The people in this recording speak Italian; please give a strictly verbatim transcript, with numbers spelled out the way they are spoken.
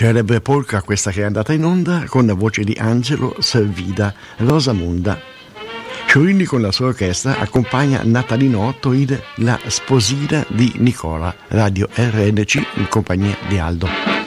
Celebre polka questa che è andata in onda con la voce di Angelo Servida Rosamunda. Sciorini con la sua orchestra accompagna Natalino Otto in La sposina di Nicola, Radio R N C in compagnia di Aldo.